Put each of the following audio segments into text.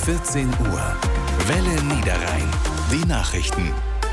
14 Uhr. Welle Niederrhein. Die Nachrichten.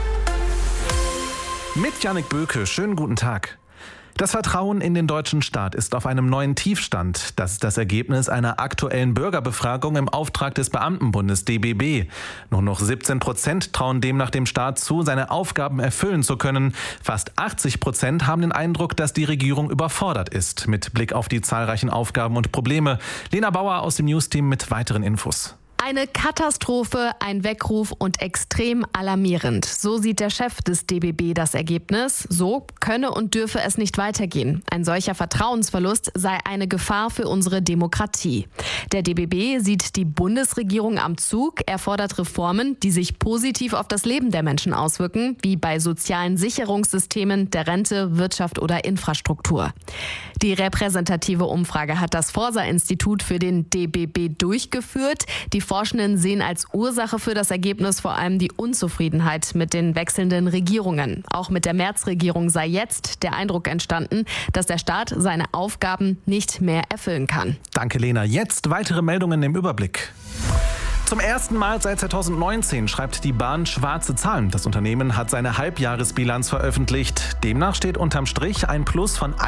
Mit Jannik Böke, schönen guten Tag. Das Vertrauen in den deutschen Staat ist auf einem neuen Tiefstand. Das ist das Ergebnis einer aktuellen Bürgerbefragung im Auftrag des Beamtenbundes DBB. Nur noch 17% trauen demnach dem Staat zu, seine Aufgaben erfüllen zu können. Fast 80% haben den Eindruck, dass die Regierung überfordert ist, mit Blick auf die zahlreichen Aufgaben und Probleme. Lena Bauer aus dem Newsteam mit weiteren Infos. Eine Katastrophe, ein Weckruf und extrem alarmierend. So sieht der Chef des DBB das Ergebnis. So könne und dürfe es nicht weitergehen. Ein solcher Vertrauensverlust sei eine Gefahr für unsere Demokratie. Der DBB sieht die Bundesregierung am Zug. Er fordert Reformen, die sich positiv auf das Leben der Menschen auswirken, wie bei sozialen Sicherungssystemen, der Rente, Wirtschaft oder Infrastruktur. Die repräsentative Umfrage hat das Forsa-Institut für den DBB durchgeführt. Die Forschenden sehen als Ursache für das Ergebnis vor allem die Unzufriedenheit mit den wechselnden Regierungen. Auch mit der März-Regierung sei jetzt der Eindruck entstanden, dass der Staat seine Aufgaben nicht mehr erfüllen kann. Danke, Lena. Jetzt weitere Meldungen im Überblick. Zum ersten Mal seit 2019 schreibt die Bahn schwarze Zahlen. Das Unternehmen hat seine Halbjahresbilanz veröffentlicht. Demnach steht unterm Strich ein Plus von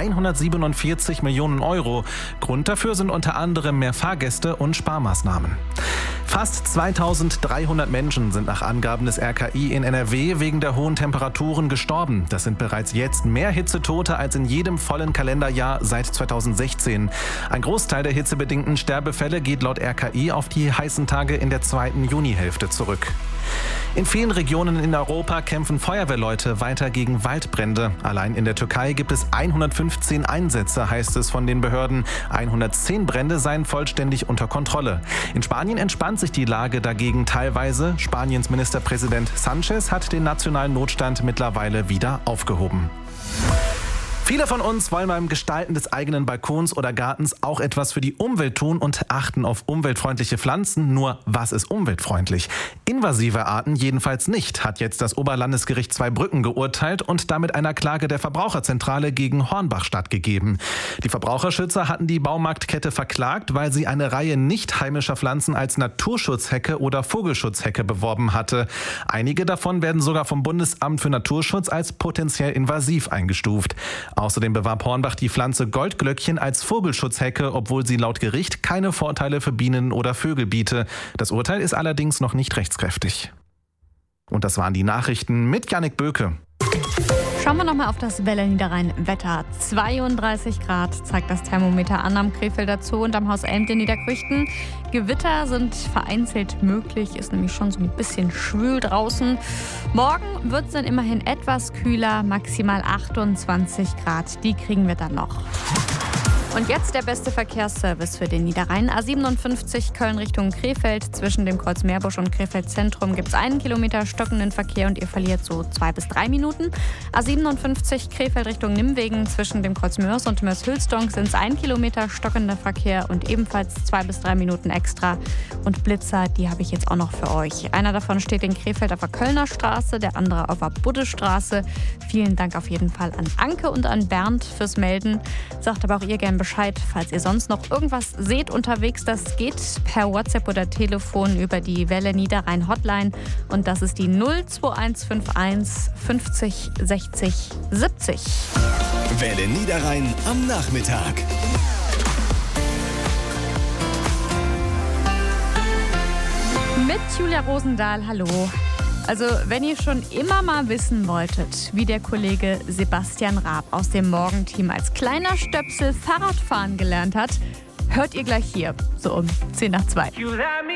147 Millionen Euro. Grund dafür sind unter anderem mehr Fahrgäste und Sparmaßnahmen. Fast 2300 Menschen sind nach Angaben des RKI in NRW wegen der hohen Temperaturen gestorben. Das sind bereits jetzt mehr Hitzetote als in jedem vollen Kalenderjahr seit 2016. Ein Großteil der hitzebedingten Sterbefälle geht laut RKI auf die heißen Tage in der zweiten Junihälfte zurück. In vielen Regionen in Europa kämpfen Feuerwehrleute weiter gegen Waldbrände. Allein in der Türkei gibt es 115 Einsätze, heißt es von den Behörden. 110 Brände seien vollständig unter Kontrolle. In Spanien entspannt sich die Lage dagegen teilweise. Spaniens Ministerpräsident Sánchez hat den nationalen Notstand mittlerweile wieder aufgehoben. Viele von uns wollen beim Gestalten des eigenen Balkons oder Gartens auch etwas für die Umwelt tun und achten auf umweltfreundliche Pflanzen. Nur, was ist umweltfreundlich? Invasive Arten jedenfalls nicht, hat jetzt das Oberlandesgericht Zweibrücken geurteilt und damit einer Klage der Verbraucherzentrale gegen Hornbach stattgegeben. Die Verbraucherschützer hatten die Baumarktkette verklagt, weil sie eine Reihe nicht heimischer Pflanzen als Naturschutzhecke oder Vogelschutzhecke beworben hatte. Einige davon werden sogar vom Bundesamt für Naturschutz als potenziell invasiv eingestuft. Außerdem bewarb Hornbach die Pflanze Goldglöckchen als Vogelschutzhecke, obwohl sie laut Gericht keine Vorteile für Bienen oder Vögel biete. Das Urteil ist allerdings noch nicht rechtskräftig. Und das waren die Nachrichten mit Jannik Böke. Schauen wir nochmal auf das Welle Niederrhein-Wetter. 32 Grad zeigt das Thermometer an am Krefelder Zoo und am Haus Elmte in Niederkrüchten. Gewitter sind vereinzelt möglich, ist nämlich schon so ein bisschen schwül draußen. Morgen wird es dann immerhin etwas kühler, maximal 28 Grad. Die kriegen wir dann noch. Und jetzt der beste Verkehrsservice für den Niederrhein. A57 Köln Richtung Krefeld. Zwischen dem Kreuz Meerbusch und Krefeld Zentrum gibt es 1 Kilometer stockenden Verkehr und ihr verliert so 2 bis 3 Minuten. A57 Krefeld Richtung Nimwegen. Zwischen dem Kreuz Mörs und Mörs-Hülsdonk sind es 1 Kilometer stockender Verkehr und ebenfalls 2 bis 3 Minuten extra. Und Blitzer, die habe ich jetzt auch noch für euch. Einer davon steht in Krefeld auf der Kölner Straße, der andere auf der Buddestraße. Vielen Dank auf jeden Fall an Anke und an Bernd fürs Melden. Sagt aber auch ihr gerne Bescheid, falls ihr sonst noch irgendwas seht unterwegs. Das geht per WhatsApp oder Telefon über die Welle Niederrhein Hotline und das ist die 02151 50 60 70. Welle Niederrhein am Nachmittag. Mit Julia Rosendahl, hallo. Also, wenn ihr schon immer mal wissen wolltet, wie der Kollege Sebastian Raab aus dem Morgenteam als kleiner Stöpsel Fahrradfahren gelernt hat, hört ihr gleich hier, so um 10 nach 2.